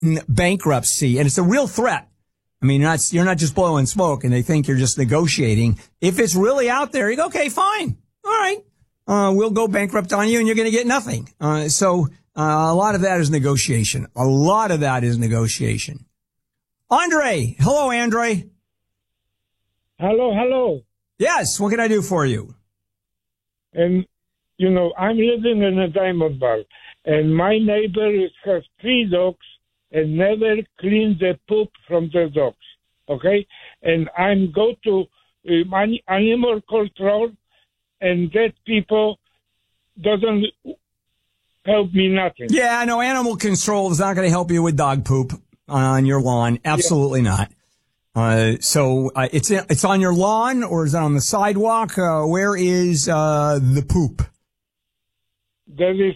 bankruptcy, and it's a real threat. I mean, you're not just blowing smoke and they think you're just negotiating. If it's really out there, you go, okay, fine. All right. We'll go bankrupt on you and you're going to get nothing. So a lot of that is negotiation. A lot of that is negotiation. Andre. Hello, Andre. Hello. Yes. What can I do for you? And, I'm living in a diamond bar, and my neighbor has 3 dogs and never clean the poop from the dogs, okay? And I'm go to animal control, and that people doesn't help me nothing. Yeah, no, animal control is not going to help you with dog poop on your lawn. Absolutely not. So it's on your lawn, or is it on the sidewalk? Where is the poop? There is.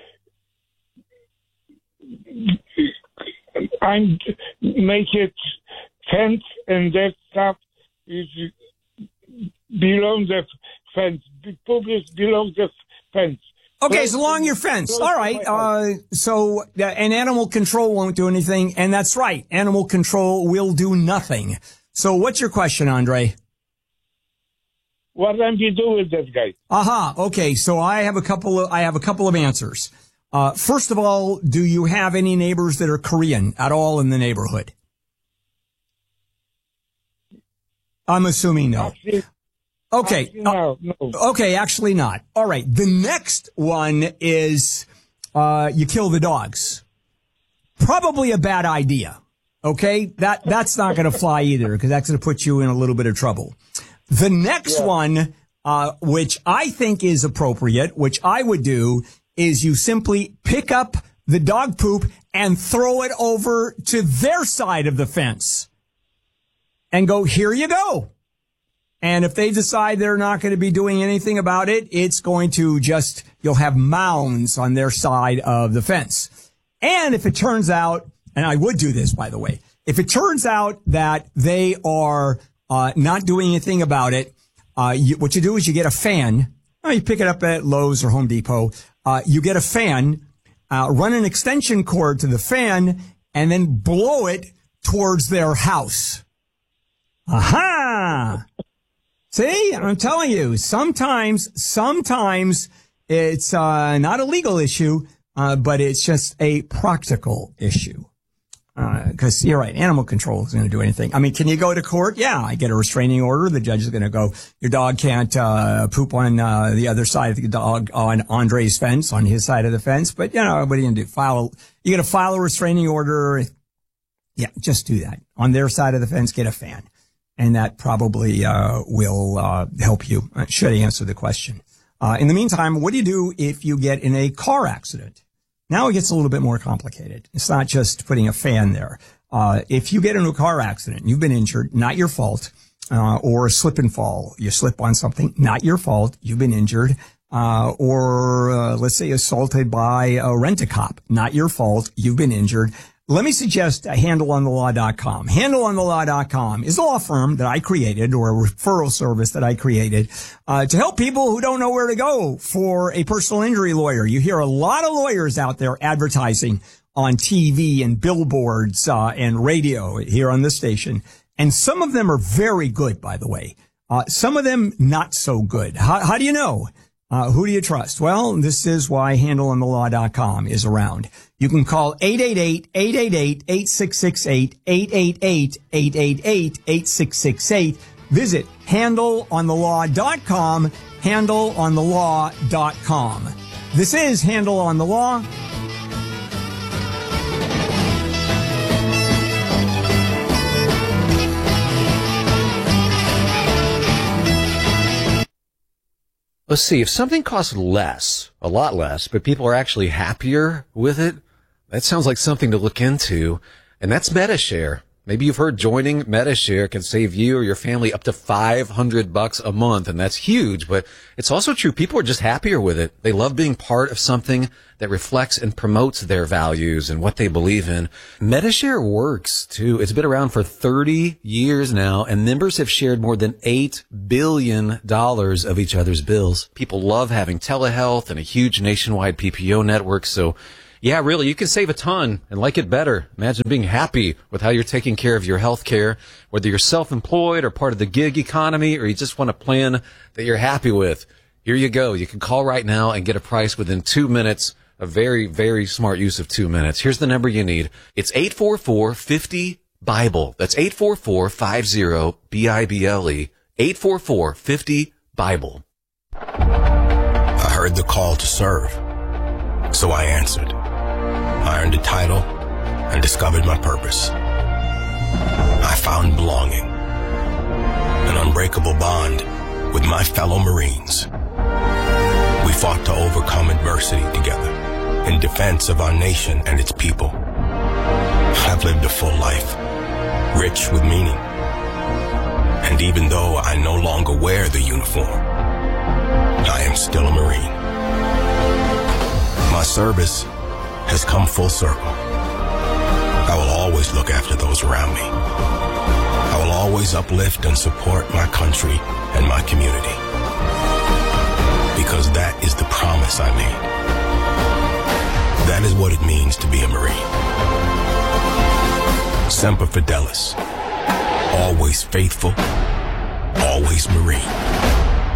I make it fence, and that stuff is belongs the fence. The poop is belongs the fence. Okay, so along your fence. All right. So and animal control won't do anything, and that's right. Animal control will do nothing. So what's your question, Andre? What am you do with that guy? Okay, so I have a couple of answers. First of all, do you have any neighbors that are Korean at all in the neighborhood? I'm assuming no. Okay. No. Okay, actually not. All right. The next one is you kill the dogs. Probably a bad idea. Okay? That's not going to fly either, because that's going to put you in a little bit of trouble. The next one, which I think is appropriate, which I would do, is you simply pick up the dog poop and throw it over to their side of the fence and go, here you go. And if they decide they're not going to be doing anything about it, it's going to you'll have mounds on their side of the fence. And if it turns out, and I would do this, by the way, if it turns out that they are not doing anything about it, what you do is you get a fan. You pick it up at Lowe's or Home Depot. You get a fan, run an extension cord to the fan, and then blow it towards their house. Aha! See, I'm telling you, sometimes it's not a legal issue, but it's just a practical issue. Because you're right, animal control is going to do anything. I mean, can you go to court? Yeah, I get a restraining order. The judge is going to go, your dog can't poop on the other side of the dog on Andre's fence, on his side of the fence. But, what are you going to do? You're going to file a restraining order. Yeah, just do that. On their side of the fence, get a fan. And that probably will help you. Should answer the question. In the meantime, what do you do if you get in a car accident? Now it gets a little bit more complicated. It's not just putting a fan there. If you get into a car accident, you've been injured, not your fault, or a slip and fall, you slip on something, not your fault, you've been injured, or let's say assaulted by a rent-a-cop, not your fault, you've been injured. Let me suggest HandleOnTheLaw.com. HandleOnTheLaw.com is a law firm that I created, or a referral service that I created, to help people who don't know where to go for a personal injury lawyer. You hear a lot of lawyers out there advertising on TV and billboards, and radio here on this station. And some of them are very good, by the way. Some of them not so good. How do you know? Who do you trust? Well, this is why HandleOnTheLaw.com is around. You can call 888-888-8668, 888-888-8668. Visit HandleOnTheLaw.com, HandleOnTheLaw.com. This is Handle on the Law. Let's see, if something costs less, a lot less, but people are actually happier with it, that sounds like something to look into, and that's MediShare. Maybe you've heard joining MediShare can save you or your family up to $500 a month, and that's huge, but it's also true. People are just happier with it. They love being part of something that reflects and promotes their values and what they believe in. MediShare works, too. It's been around for 30 years now, and members have shared more than $8 billion of each other's bills. People love having telehealth and a huge nationwide PPO network, so Yeah, really, you can save a ton and like it better. Imagine being happy with how you're taking care of your health care, whether you're self-employed or part of the gig economy, or you just want a plan that you're happy with. Here you go. You can call right now and get a price within 2 minutes. A very, very smart use of 2 minutes. Here's the number you need. It's 844-50-BIBLE. That's 844-50-BIBLE. 844-50-BIBLE. I heard the call to serve, so I answered. I earned a title and discovered my purpose. I found belonging, an unbreakable bond with my fellow Marines. We fought to overcome adversity together in defense of our nation and its people. I've lived a full life, rich with meaning. And even though I no longer wear the uniform, I am still a Marine. My service has come full circle. I will always look after those around me. I will always uplift and support my country and my community. Because that is the promise I made. That is what it means to be a Marine. Semper Fidelis. Always faithful, always Marine.